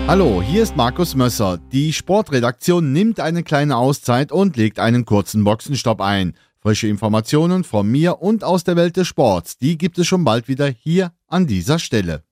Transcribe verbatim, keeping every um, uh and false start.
Hallo, hier ist Markus Mösser. Die Sportredaktion nimmt eine kleine Auszeit und legt einen kurzen Boxenstopp ein. Frische Informationen von mir und aus der Welt des Sports, die gibt es schon bald wieder hier an dieser Stelle.